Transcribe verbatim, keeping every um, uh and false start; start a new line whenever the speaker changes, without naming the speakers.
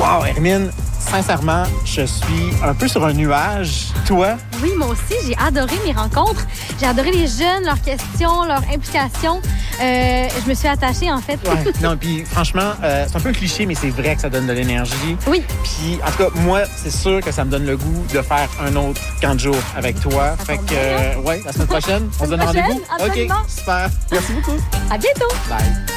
Wow, Hermine, sincèrement, je suis un peu sur un nuage. Toi?
Oui, moi aussi, j'ai adoré mes rencontres. J'ai adoré les jeunes, leurs questions, leur implication. Euh, je me suis attachée, en fait.
Ouais. Non, puis franchement, euh, c'est un peu cliché, mais c'est vrai que ça donne de l'énergie.
Oui.
Puis, en tout cas, moi, c'est sûr que ça me donne le goût de faire un autre camp de jour avec toi.
Ça
fait
tombe
que,
bien,
euh, ouais, la semaine prochaine, on se donne
prochaine,
rendez-vous.
absolument.
OK, super. Merci beaucoup.
À bientôt!
Bye.